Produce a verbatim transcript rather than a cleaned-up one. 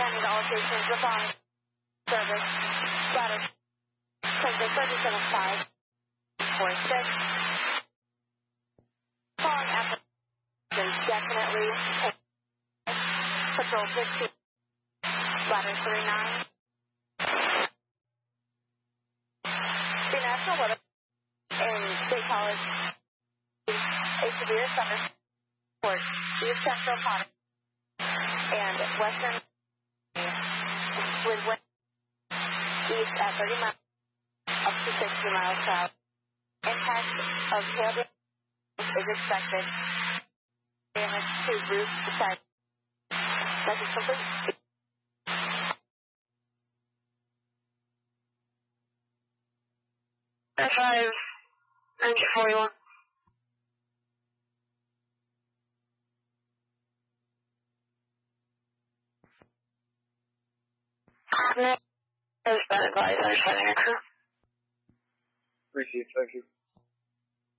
Responding to all stations, the following service, ladder, Center thirty-seven five four six. Calling applications definitely. Patrol fifteen, ladder three nine. The National Weather in State College, a severe thunderstorm east central Cotton and western with wind east at thirty miles up to sixty miles per hour. Impact of hail is expected. Damage to roof side. Message complete. F five, ninety forty-one. No, I was been advised. I was having a crew. Received, thank you.